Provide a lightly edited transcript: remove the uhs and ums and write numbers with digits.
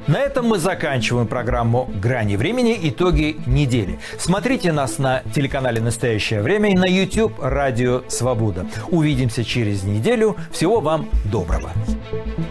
На этом мы заканчиваем программу «Грани времени. Итоги недели». Смотрите нас на телеканале «Настоящее время» и на YouTube «Радио Свобода». Увидимся через неделю. Всего вам доброго.